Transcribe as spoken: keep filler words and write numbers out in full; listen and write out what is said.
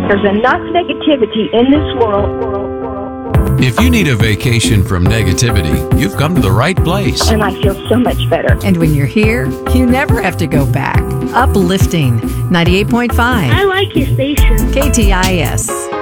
There's enough negativity in this world. world, world, world. If you need a vacation from negativity, you've come to the right place. And I feel so much better. And when you're here, you never have to go back. Uplifting ninety-eight point five. I like your station. K T I S.